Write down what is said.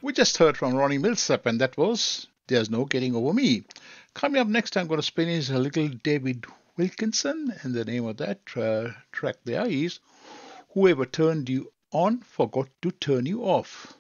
We just heard from Ronnie Milsap, and that was There's No Getting Over Me. Coming up next, I'm going to spin is a little David Wilkinson, and the name of that track there is Whoever Turned You On Forgot to Turn You Off.